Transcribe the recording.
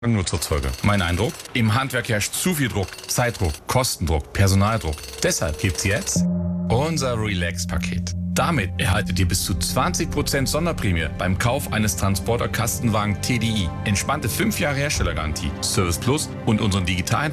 Nur zur Zeuge. Mein Eindruck? Im Handwerk herrscht zu viel Druck. Zeitdruck, Kostendruck, Personaldruck. Deshalb gibt's jetzt unser Relax-Paket. Damit erhaltet ihr bis zu 20% Sonderprämie beim Kauf eines Transporter Kastenwagen TDI. Entspannte 5 Jahre Herstellergarantie, Service Plus und unseren digitalen